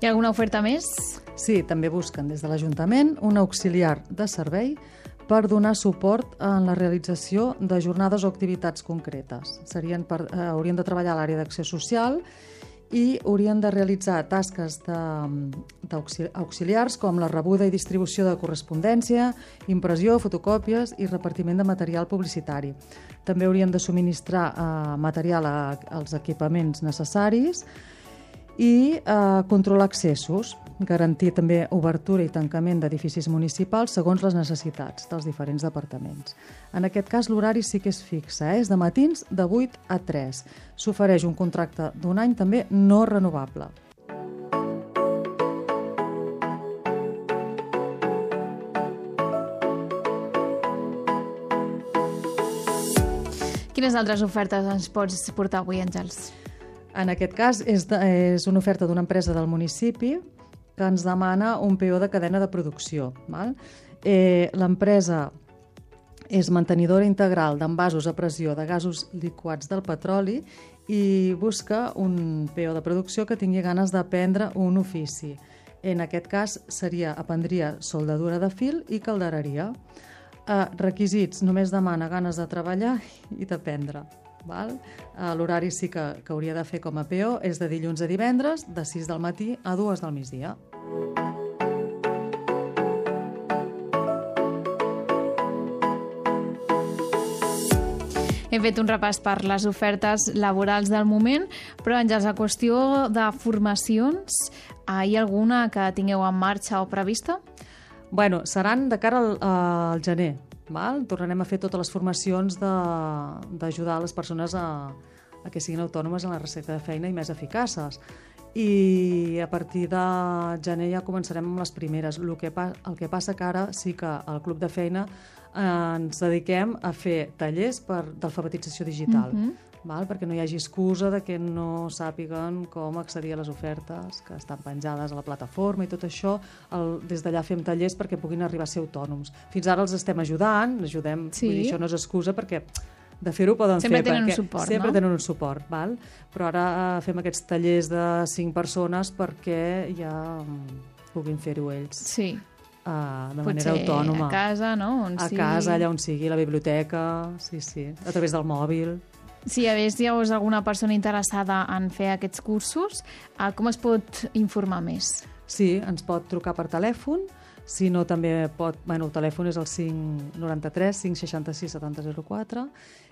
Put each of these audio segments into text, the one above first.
Hi ha alguna oferta més? Sí, també busquen des de l'Ajuntament un auxiliar de servei per donar suport en la realització de jornades o activitats concretes. Haurien de treballar a l'àrea d'acció social i haurien de realitzar tasques auxiliars com la rebuda i distribució de correspondència, impressió, fotocòpies i repartiment de material publicitari. També haurien de subministrar material als equipaments necessaris i controlar accessos, garantir també obertura i tancament d'edificis municipals segons les necessitats dels diferents departaments. En aquest cas, l'horari sí que és fixe, és de matins de 8 a 3. S'ofereix un contracte d'un any també no renovable. Quines altres ofertes ens pots portar avui, Àngels? En aquest cas és una oferta d'una empresa del municipi que ens demana un PO de cadena de producció. L'empresa és mantenidora integral d'envasos a pressió de gasos liquats del petroli i busca un PO de producció que tingui ganes d'aprendre un ofici. En aquest cas aprendria soldadura de fil i caldereria. Requisits: només demana ganes de treballar i d'aprendre. L'horari sí que hauria de fer com a PO és de dilluns a divendres, de 6 del matí a 2 del migdia. Hem fet un repàs per les ofertes laborals del moment, però, Àngels, a qüestió de formacions, hi ha alguna que tingueu en marxa o prevista? Seran de cara al gener. Tornarem a fer totes les formacions d'ajudar les persones a que siguin autònomes en la recerca de feina i més eficaces. I a partir de gener ja començarem amb les primeres. El que passa que ara sí que al Club de Feina ens dediquem a fer tallers d'alfabetització digital, perquè no hi hagi excusa de que no sàpiguen com accedir a les ofertes que estan penjades a la plataforma i tot això. Des d'allà fem tallers perquè puguin arribar a ser autònoms. Fins ara els estem ajudant, vull dir, això no és excusa perquè de fer-ho poden sempre fer. Tenen un suport, sempre tenen un suport, però ara fem aquests tallers de 5 persones perquè ja puguin fer-ho ells. Sí. De manera autònoma. A casa, no? A casa, allà on sigui, a la biblioteca, sí, a través del mòbil. Si hi hagués alguna persona interessada en fer aquests cursos, com es pot informar més? Sí, ens pot trucar per telèfon, si no també pot... el telèfon és el 593 566 7004,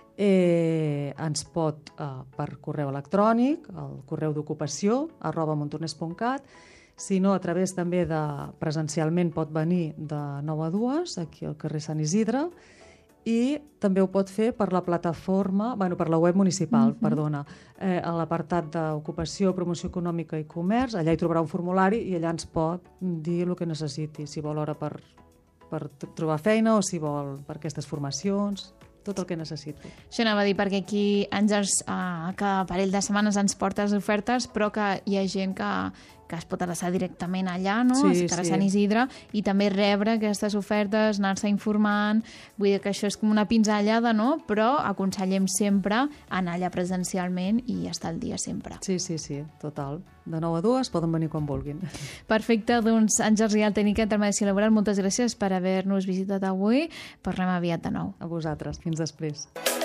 ens pot per correu electrònic, el correu d'ocupació, @montornès.cat, si no, a través també presencialment pot venir de 9 a 2, aquí al carrer Sant Isidre, i també ho pot fer per la plataforma, per la web municipal, perdona, a l'apartat d'ocupació, promoció econòmica i comerç. Allà hi trobarà un formulari i allà ens pot dir el que necessiti, si vol hora per trobar feina o si vol per aquestes formacions, tot el que necessiti. Això anava a dir, perquè aquí Àngels cada parell de setmanes ens porta les ofertes, però que hi ha gent que es pot adreçar directament allà, no? Sí, a Sant Isidre, i també rebre aquestes ofertes, anar-se informant. Vull dir que això és com una pinzellada, no? Però aconsellem sempre anar allà presencialment i estar al dia sempre. Sí, total. De 9 a 2 poden venir quan vulguin. Perfecte, doncs Àngels Rial, tècnica d'intermediació laboral, moltes gràcies per haver-nos visitat avui. Parlem aviat de nou. A vosaltres, fins després.